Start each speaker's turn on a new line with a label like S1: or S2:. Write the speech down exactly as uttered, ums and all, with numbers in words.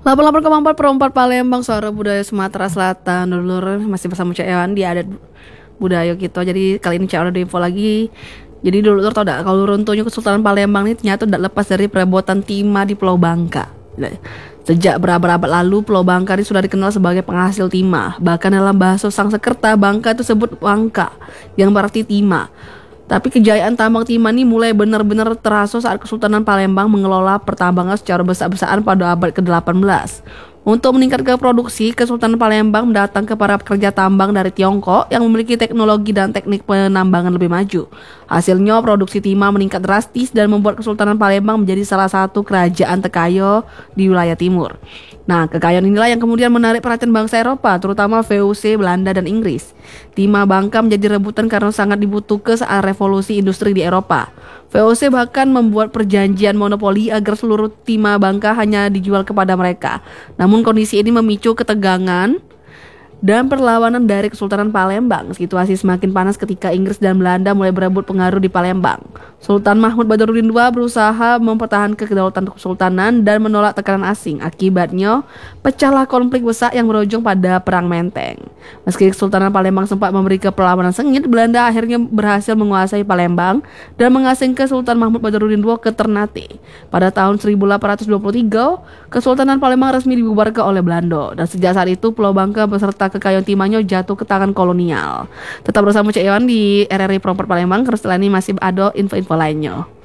S1: delapan puluh delapan koma empat per empat Palembang, suara budaya Sumatera Selatan. Dulur masih bersama Cek Ewan di adat budaya gitu. Jadi kali ini Cek Ewan ada info lagi. Jadi dulu tau tak, kalau runtuhnya Kesultanan Palembang ini ternyata tidak lepas dari perebutan timah di Pulau Bangka. Sejak berabad-abad lalu, Pulau Bangka ini sudah dikenal sebagai penghasil timah. Bahkan dalam bahasa Sanskerta, Bangka itu sebut Wangka, yang berarti timah. Tapi kejayaan tambang timah ini mulai benar-benar terasa saat Kesultanan Palembang mengelola pertambangan secara besar-besaran pada abad ke delapan belas. Untuk meningkatkan produksi, Kesultanan Palembang mendatangkan para pekerja tambang dari Tiongkok yang memiliki teknologi dan teknik penambangan lebih maju. Hasilnya, produksi timah meningkat drastis dan membuat Kesultanan Palembang menjadi salah satu kerajaan terkaya di wilayah timur. Nah, kekayaan inilah yang kemudian menarik perhatian bangsa Eropa, terutama V O C, Belanda, dan Inggris. Timah Bangka menjadi rebutan karena sangat dibutuhkan saat revolusi industri di Eropa. V O C bahkan membuat perjanjian monopoli agar seluruh timah Bangka hanya dijual kepada mereka. Namun kondisi ini memicu ketegangan dan perlawanan dari Kesultanan Palembang. Situasi semakin panas ketika Inggris dan Belanda mulai berebut pengaruh di Palembang. Sultan Mahmud Badarudin kedua berusaha mempertahankan kedaulatan kesultanan dan menolak tekanan asing. Akibatnya, pecahlah konflik besar yang berujung pada Perang Menteng. Meski Kesultanan Palembang sempat memberikan perlawanan sengit, Belanda akhirnya berhasil menguasai Palembang dan mengasingkan Sultan Mahmud Badarudin kedua ke Ternate. Pada tahun seribu delapan ratus dua puluh tiga, Kesultanan Palembang resmi dibubarkan oleh Belanda. Dan sejak saat itu, Pulau Bangka beserta kekayaan timahnya jatuh ke tangan kolonial. Tetap bersama Cek Ewan di R R I Perempat Palembang, karena setelah ini masih ada info-info lainnya.